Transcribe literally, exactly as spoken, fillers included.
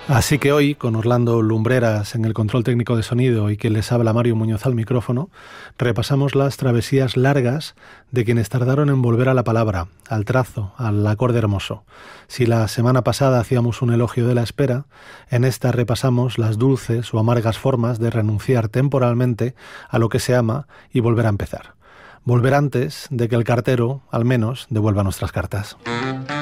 Así que hoy, con Orlando Lumbreras en el control técnico de sonido y que les habla Mario Muñoz al micrófono, repasamos las travesías largas de quienes tardaron en volver a la palabra, al trazo, al acorde hermoso. Si la semana pasada hacíamos un elogio de la espera, en esta repasamos las dulces o amargas formas de renunciar temporalmente a lo que se ama y volver a empezar. Volver antes de que el cartero, al menos, devuelva nuestras cartas.